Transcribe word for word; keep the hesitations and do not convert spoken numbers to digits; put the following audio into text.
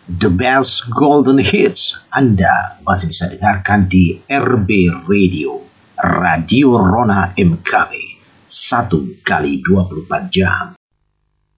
The best golden hits Anda masih bisa dengarkan di R B Radio, Radio Rona M K B, satu kali dua puluh empat jam.